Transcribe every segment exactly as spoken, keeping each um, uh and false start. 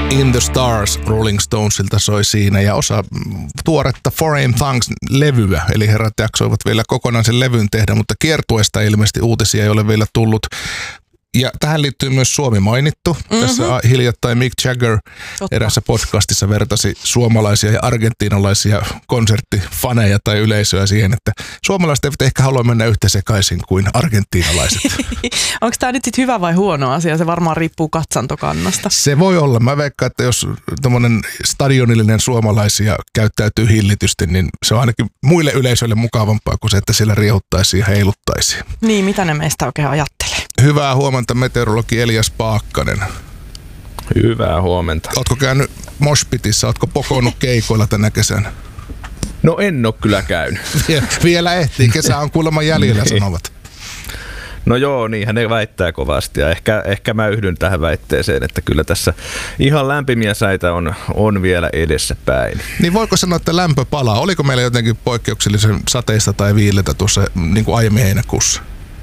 In the Stars Rolling Stonesilta soi siinä ja osa tuoretta Foreign Tongues-levyä, eli herrat jaksoivat vielä kokonaisen levyn tehdä, mutta kiertueesta ilmeisesti uutisia ei ole vielä tullut. Ja tähän liittyy myös Suomi mainittu. Mm-hmm. Tässä hiljattain Mick Jagger Totta. erässä podcastissa vertasi suomalaisia ja argentiinalaisia konserttifaneja tai yleisöä siihen, että suomalaiset eivät ehkä halua mennä yhtä sekaisin kuin argentiinalaiset. Onko tämä nyt sitten hyvä vai huono asia? Se varmaan riippuu katsantokannasta. Se voi olla. Mä veikkaan, että jos tommonen stadionillinen suomalaisia käyttäytyy hillitysti, niin se on ainakin muille yleisöille mukavampaa kuin se, että siellä riehuttaisiin ja heiluttaisiin. Niin, mitä ne meistä oikein ajattelee? Hyvää huomenta, meteorologi Elias Paakkanen. Hyvää huomenta. Ootko käynyt Moshpitissä? Ootko pokonnut keikoilla tänä kesänä? No en ole kyllä käynyt. Vielä ehtii. Kesä on kuulemma jäljellä, niin sanovat. No joo, niinhän ne väittää kovasti ja ehkä, ehkä mä yhdyn tähän väitteeseen, että kyllä tässä ihan lämpimiä säitä on, on vielä edessäpäin. Niin voiko sanoa, että lämpö palaa? Oliko meillä jotenkin poikkeuksellisen sateista tai viiletä tuossa niin kuin aiemmin heinäkuussa?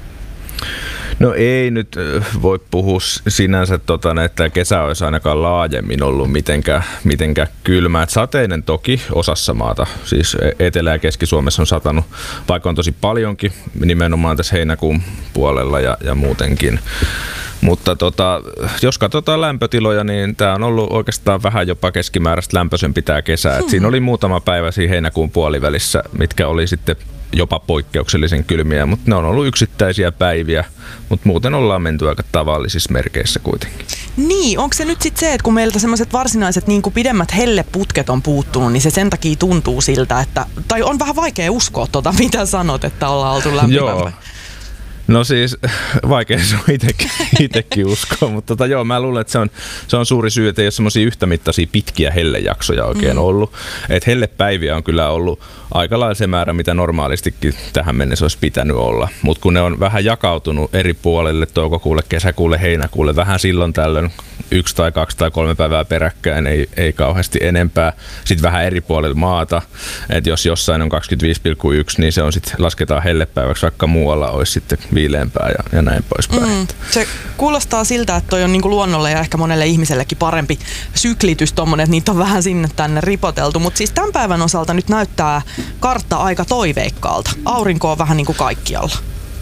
No ei nyt voi puhua sinänsä, tota, että kesä olisi ainakaan laajemmin ollut mitenkään, mitenkään kylmää. Et sateinen toki osassa maata, siis Etelä- ja Keski-Suomessa on satanut, vaikka on tosi paljonkin, nimenomaan tässä heinäkuun puolella ja, ja muutenkin. Mutta tota, jos katsotaan lämpötiloja, niin tämä on ollut oikeastaan vähän jopa keskimääräistä lämpöisempi tämä kesä. Et siinä oli muutama päivä siinä heinäkuun puolivälissä, mitkä oli sitten jopa poikkeuksellisen kylmiä, mutta ne on ollut yksittäisiä päiviä, mutta muuten ollaan menty aika tavallisissa merkeissä kuitenkin. Niin, onko se nyt sitten se, että kun meiltä semmoiset varsinaiset niin kuin pidemmät helleputket on puuttunut, niin se sen takia tuntuu siltä, että, tai on vähän vaikea uskoa tuota, mitä sanot, että ollaan oltu lämpimämpää. No siis vaikea se on itekin, itekin uskoa, mutta tota, joo, mä luulen, että se on, se on suuri syy, että ei ole semmoisia yhtämittaisia pitkiä hellejaksoja oikein mm. ollut. Että hellepäiviä on kyllä ollut aika lailla se määrä, mitä normaalistikin tähän mennessä olisi pitänyt olla. Mutta kun ne on vähän jakautunut eri puolelle, toukokuulle, kesäkuulle, heinäkuulle, vähän silloin tällöin yksi tai kaksi tai kolme päivää peräkkäin, ei, ei kauheasti enempää. Sitten vähän eri puolella maata, että jos jossain on kaksikymmentäviisi pilkku yksi, niin se on sitten lasketaan hellepäiväksi, vaikka muualla olisi sitten viileämpää ja, ja näin poispäin. Mm, se kuulostaa siltä, että toi on niinku luonnolle ja ehkä monelle ihmisellekin parempi syklitys tommonen, että niitä on vähän sinne tänne ripoteltu. Mutta siis tämän päivän osalta nyt näyttää kartta aika toiveikkaalta. Aurinko on vähän niin kuin kaikkialla.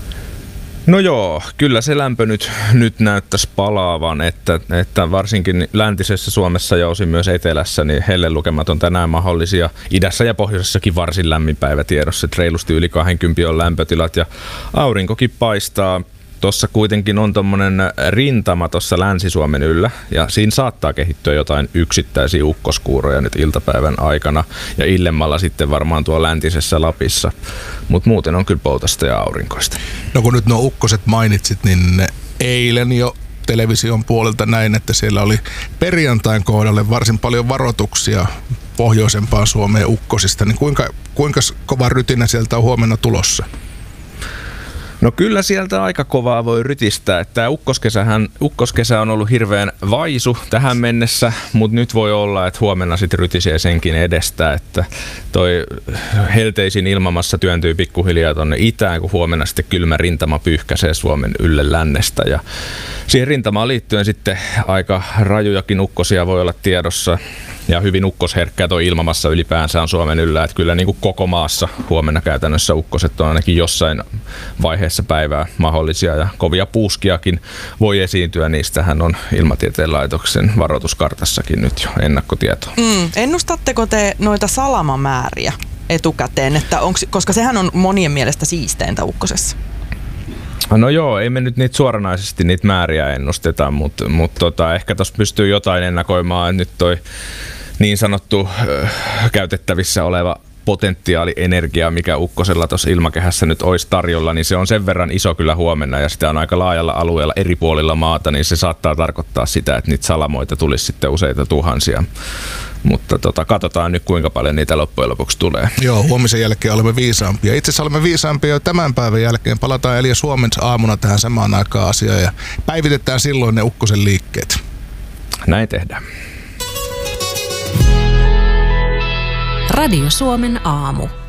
No joo, kyllä se lämpö nyt, nyt näyttäisi palaavan, että, että varsinkin läntisessä Suomessa ja osin myös etelässä, niin hellelukemat on tänään mahdollisia. Idässä ja pohjoisessakin varsin lämmin päivä tiedossa, että reilusti yli kaksikymmentä on lämpötilat ja aurinkokin paistaa. Tuossa kuitenkin on tommonen rintama tuossa Länsi-Suomen yllä ja siinä saattaa kehittyä jotain yksittäisiä ukkoskuuroja nyt iltapäivän aikana ja illemmalla sitten varmaan tuo läntisessä Lapissa, mutta muuten on kyllä poutasta ja aurinkoista. No kun nyt nuo ukkoset mainitsit, niin eilen jo television puolelta näin, että siellä oli perjantain kohdalle varsin paljon varoituksia pohjoisempaan Suomeen ukkosista, niin kuinka, kuinka kova rytinä sieltä on huomenna tulossa? No kyllä sieltä aika kovaa voi rytistää. Tämä ukkoskesähän, ukkoskesä on ollut hirveän vaisu tähän mennessä, mutta nyt voi olla, että huomenna sitten rytisee senkin edestä, että toi helteisin ilmamassa työntyy pikkuhiljaa tuonne itään, kun huomenna sitten kylmä rintama pyyhkäisee Suomen ylle lännestä. Ja siihen rintamaan liittyen sitten aika rajujakin ukkosia voi olla tiedossa. Ja hyvin ukkosherkkää tuo ilmamassa ylipäänsä on Suomen yllä, että kyllä niin kuin koko maassa huomenna käytännössä ukkoset on ainakin jossain vaiheessa päivää mahdollisia ja kovia puuskiakin voi esiintyä. Niistähän on Ilmatieteen laitoksen varoituskartassakin nyt jo ennakkotietoa. Mm, ennustatteko te noita salamamääriä etukäteen, että onks, koska sehän on monien mielestä siisteintä ukkosessa? No joo, ei me nyt niitä suoranaisesti niitä määriä ennusteta, mutta mut tota, ehkä tuossa pystyy jotain ennakoimaan, että nyt toi niin sanottu äh, käytettävissä oleva potentiaalienergia, mikä ukkosella tuossa ilmakehässä nyt olisi tarjolla, niin se on sen verran iso kyllä huomenna ja sitä on aika laajalla alueella eri puolilla maata, niin se saattaa tarkoittaa sitä, että niitä salamoita tulisi sitten useita tuhansia. Mutta tota, katsotaan nyt, kuinka paljon niitä loppujen lopuksi tulee. Joo, huomisen jälkeen olemme viisaampia. Itse asiassa olemme viisaampia jo tämän päivän jälkeen. Palataan Elias huomenna aamuna tähän samaan aikaan asiaan ja päivitetään silloin ne ukkosen liikkeet. Näin tehdään. Radio Suomen aamu.